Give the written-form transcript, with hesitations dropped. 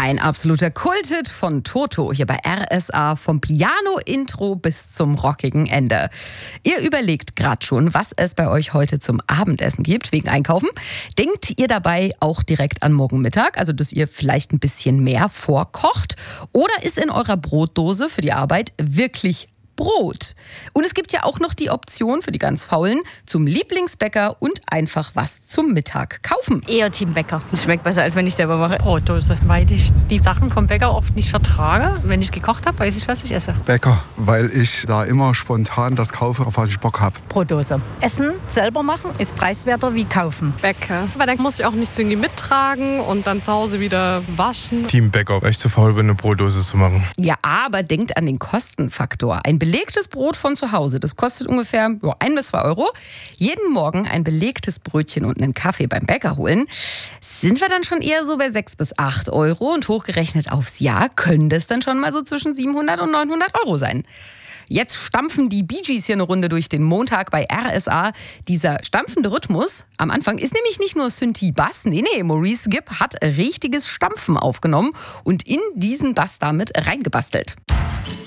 Ein absoluter Kulthit von Toto hier bei RSA, vom Piano-Intro bis zum rockigen Ende. Ihr überlegt gerade schon, was es bei euch heute zum Abendessen gibt, wegen Einkaufen. Denkt ihr dabei auch direkt an morgen Mittag, also dass ihr vielleicht ein bisschen mehr vorkocht? Oder ist in eurer Brotdose für die Arbeit wirklich Brot? Und es gibt ja auch noch die Option für die ganz Faulen, zum Lieblingsbäcker und einfach was zum Mittag kaufen. Eher Team Bäcker. Es schmeckt besser, als wenn ich selber mache. Brotdose, weil ich die Sachen vom Bäcker oft nicht vertrage. Wenn ich gekocht habe, weiß ich, was ich esse. Bäcker, weil ich da immer spontan das kaufe, auf was ich Bock habe. Brotdose. Essen selber machen ist preiswerter wie kaufen. Bäcker, weil dann muss ich auch nichts irgendwie mittragen und dann zu Hause wieder waschen. Team Bäcker, weil ich zu faul bin, eine Brotdose zu machen. Ja, aber denkt an den Kostenfaktor. Ein belegtes Brot von zu Hause, das kostet ungefähr 1 bis 2 Euro. Jeden Morgen ein belegtes Brötchen und einen Kaffee beim Bäcker holen. Sind wir dann schon eher so bei 6 bis 8 Euro und hochgerechnet aufs Jahr können das dann schon mal so zwischen 700 und 900 Euro sein. Jetzt stampfen die Bee Gees hier eine Runde durch den Montag bei RSA. Dieser stampfende Rhythmus am Anfang ist nämlich nicht nur Synthi-Bass. Nee, Maurice Gibb hat richtiges Stampfen aufgenommen und in diesen Bass damit reingebastelt.